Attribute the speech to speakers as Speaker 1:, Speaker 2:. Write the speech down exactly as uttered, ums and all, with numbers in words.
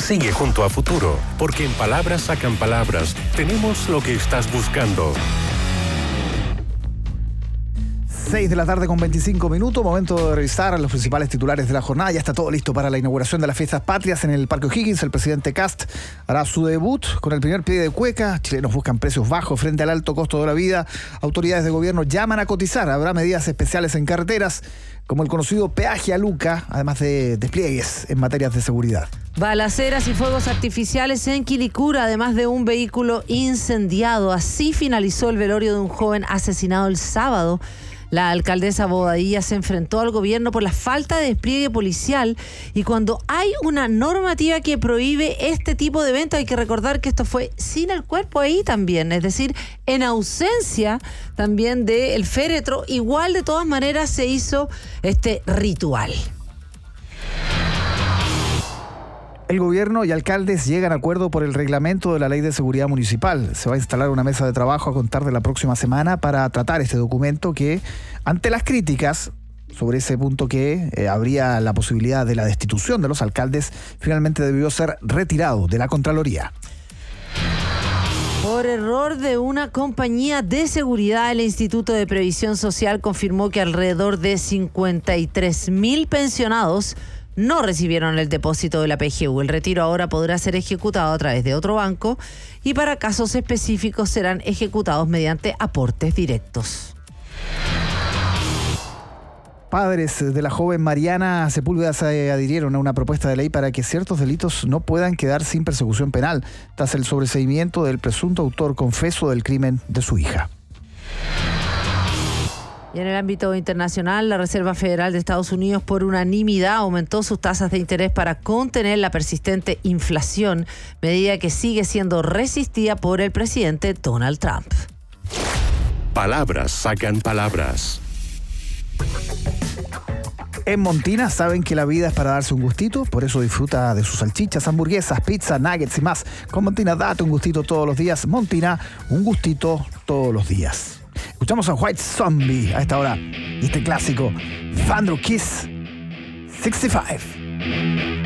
Speaker 1: Sigue junto a Futuro, porque en Palabras Sacan Palabras tenemos lo que estás buscando.
Speaker 2: seis de la tarde con veinticinco minutos, momento de revisar los principales titulares de la jornada. Ya está todo listo para la inauguración de las fiestas patrias en el Parque O'Higgins. El presidente Kast hará su debut con el primer pie de cueca. Chilenos buscan precios bajos frente al alto costo de la vida. Autoridades de gobierno llaman a cotizar. Habrá medidas especiales en carreteras, como el conocido peaje a Luca, además de despliegues en materias de seguridad.
Speaker 3: Balaceras y fuegos artificiales en Quilicura, además de un vehículo incendiado. Así finalizó el velorio de un joven asesinado el sábado. La alcaldesa Bobadilla se enfrentó al gobierno por la falta de despliegue policial, y cuando hay una normativa que prohíbe este tipo de eventos, hay que recordar que esto fue sin el cuerpo ahí también, es decir, en ausencia también del féretro, igual de todas maneras se hizo este ritual.
Speaker 2: El gobierno y alcaldes llegan a acuerdo por el reglamento de la Ley de Seguridad Municipal. Se va a instalar una mesa de trabajo a contar de la próxima semana para tratar este documento que, ante las críticas sobre ese punto que eh, habría la posibilidad de la destitución de los alcaldes, finalmente debió ser retirado de la Contraloría.
Speaker 3: Por error de una compañía de seguridad, el Instituto de Previsión Social confirmó que alrededor de cincuenta y tres mil pensionados no recibieron el depósito de la P G U. El retiro ahora podrá ser ejecutado a través de otro banco y para casos específicos serán ejecutados mediante aportes directos.
Speaker 2: Padres de la joven Mariana Sepúlveda se adhirieron a una propuesta de ley para que ciertos delitos no puedan quedar sin persecución penal, tras el sobreseimiento del presunto autor confeso del crimen de su hija.
Speaker 3: Y en el ámbito internacional, la Reserva Federal de Estados Unidos por unanimidad aumentó sus tasas de interés para contener la persistente inflación, medida que sigue siendo resistida por el presidente Donald Trump.
Speaker 1: Palabras Sacan Palabras.
Speaker 2: En Montina saben que la vida es para darse un gustito, por eso disfruta de sus salchichas, hamburguesas, pizza, nuggets y más. Con Montina date un gustito todos los días. Montina, un gustito todos los días. Escuchamos a White Zombie a esta hora y este clásico, Fandro Kiss sesenta y cinco.